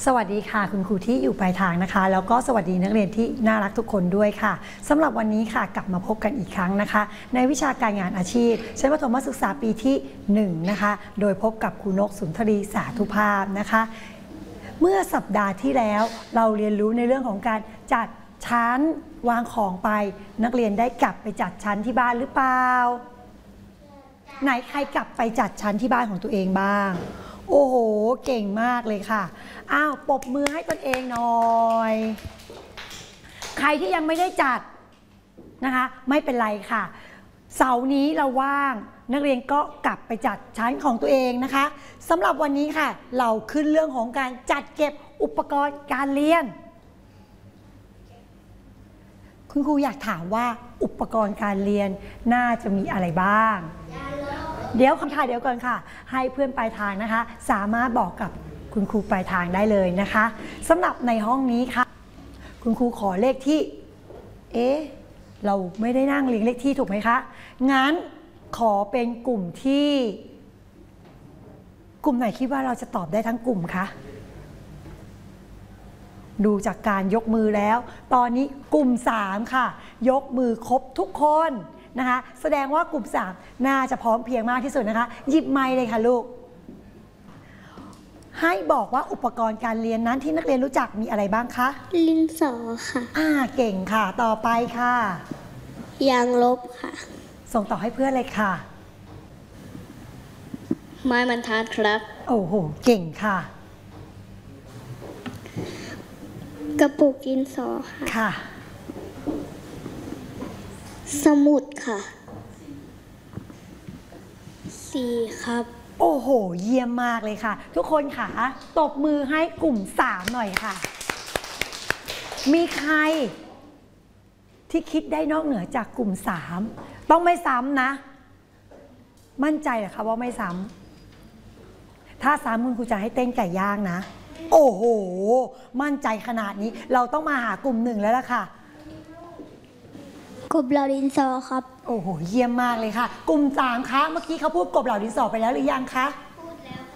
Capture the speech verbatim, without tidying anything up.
สวัสดีค่ะคุณครูที่อยู่ปลายทางนะคะแล้วก็สวัสดีนักเรียนที่น่ารักทุกคนด้วยค่ะสำหรับวันนี้ค่ะกลับมาพบกันอีกครั้งนะคะในวิชาการงานอาชีพชั้นประถมศึกษาปีที่หนึ่งนะคะโดยพบกับครูนกสุนทรีสาธุภาพนะคะเมื่อสัปดาห์ที่แล้วเราเรียนรู้ในเรื่องของการจัดชั้นวางของไปนักเรียนได้กลับไปจัดชั้นที่บ้านหรือเปล่าไหนใครกลับไปจัดชั้นที่บ้านของตัวเองบ้างโอ้โหเก่งมากเลยค่ะอ้าวปรบมือให้ตนเองหน่อยใครที่ยังไม่ได้จัดนะคะไม่เป็นไรค่ะเสาร์นี้เราว่างนักเรียนก็กลับไปจัดชั้นของตัวเองนะคะสำหรับวันนี้ค่ะเราขึ้นเรื่องของการจัดเก็บอุปกรณ์การเรียนคุณครูอยากถามว่าอุปกรณ์การเรียนน่าจะมีอะไรบ้างเดี๋ยวคำถามเดี๋ยวก่อนค่ะให้เพื่อนปลายทางนะคะสามารถบอกกับคุณครูปลายทางได้เลยนะคะสำหรับในห้องนี้ค่ะคุณครูขอเลขที่เอ๊ะเราไม่ได้นั่งเรียงเลขที่ถูกไหมคะงั้นขอเป็นกลุ่มที่กลุ่มไหนคิดว่าเราจะตอบได้ทั้งกลุ่มคะดูจากการยกมือแล้วตอนนี้กลุ่มสามค่ะยกมือครบทุกคนนะคะแสดงว่ากลุ่มสามน่าจะพร้อมเพียงมากที่สุดนะคะหยิบไมค์เลยค่ะลูกให้บอกว่าอุปกรณ์การเรียนนั้นที่นักเรียนรู้จักมีอะไรบ้างคะดินสอค่ะอ่าเก่งค่ะต่อไปค่ะยางลบค่ะส่งต่อให้เพื่อนเลยค่ะไม้บรรทัดครับโอ้โหเก่งค่ะกระปุกดินสอค่ะค่ะสมุดค่ะสี่ครับโอ้โหเยี่ยมมากเลยค่ะทุกคนค่ะตบมือให้กลุ่มสามหน่อยค่ะมีใครที่คิดได้นอกเหนือจากกลุ่มสามต้องไม่ซ้ำนะมั่นใจเหรอคะว่าไม่ซ้ำถ้าซ้ำคุณครูจะให้เต้นไก่ย่างนะโอ้โหมั่นใจขนาดนี้เราต้องมาหากลุ่มหนึ่งแล้วล่ะค่ะกบเหล่าดินสอครับโอ้โหเยี่ยมมากเลยค่ะกลุ่มสามคะเมื่อกี้เขาพูดกบเหล่าดินสอไปแล้วหรือยังคะ